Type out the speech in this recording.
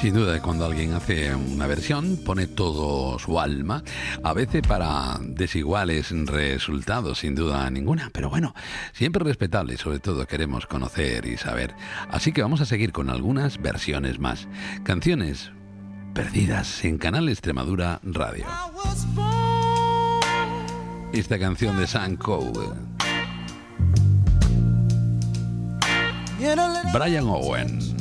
Sin duda, cuando alguien hace una versión, pone todo su alma, a veces para desiguales resultados, sin duda ninguna, pero bueno, siempre respetable y sobre todo queremos conocer y saber. Así que vamos a seguir con algunas versiones más. Canciones perdidas en Canal Extremadura Radio. Esta canción de Sam Cooke, Brian Owen.